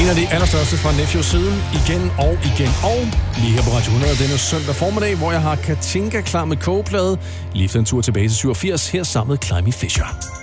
af de allerstørste fra Nephew siden, igen og igen og lige her på Radio 100 denne søndag formiddag, hvor jeg har Katinka klar med kogeplade. Lige for en tur tilbage til 87, her sammen med Climby Fisher.